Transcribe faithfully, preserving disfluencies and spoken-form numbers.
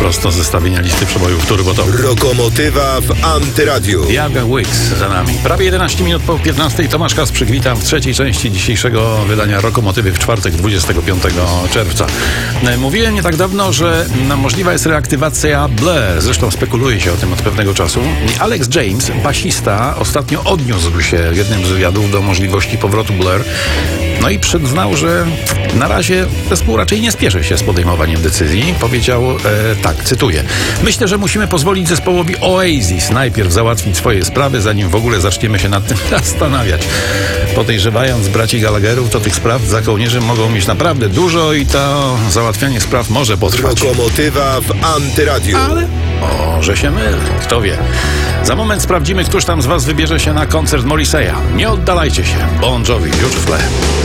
prosto z zestawienia listy przebojów Turbo Top. Rokomotywa w Antyradiu. Jaga Wix za nami. Prawie jedenaście minut po piętnastej. Tomasz Kasprzyk, witam w trzeciej części dzisiejszego wydania Rokomotywy w czwartek, dwudziestego piątego czerwca. Mówiłem nie tak dawno, że możliwa jest reaktywacja Blur. Zresztą spekuluje się o tym od pewnego czasu. I Alex James, basista, ostatnio odniósł się w jednym z wywiadów do możliwości powrotu Blur. No i przyznał, że na razie zespół raczej nie spieszy się z podejmowaniem decyzji. Powiedział e, tak, cytuję: myślę, że musimy pozwolić zespołowi Oasis najpierw załatwić swoje sprawy, zanim w ogóle zaczniemy się nad tym zastanawiać. Podejrzewając braci Gallagherów, to tych spraw za kołnierzem mogą mieć naprawdę dużo i to załatwianie spraw może potrwać. Rokomotywa w Antyradiu. Ale może się mylę, kto wie. Za moment sprawdzimy, któż tam z was wybierze się na koncert Morrissey'a. Nie oddalajcie się, Bon Jovi już w tle.